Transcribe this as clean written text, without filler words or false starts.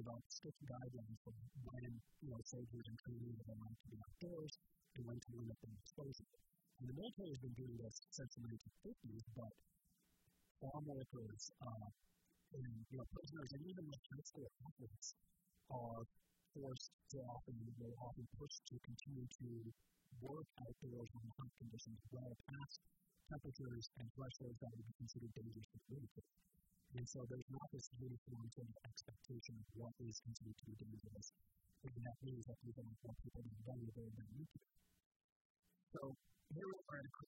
develop strict guidelines for when, soldiers and trainees are allowed to be outdoors and when to limit their exposure. And the military has been doing this since the 1950s, but farm workers and prisoners and even high school athletes are forced to often pushed to continue to work outdoors when the health conditions well past temperatures and thresholds that would be considered dangerous for the And so there's not this uniform sort of expectation of what is considered to be dangerous. And that means that people don't want people to be vulnerable than you do. So here we are at a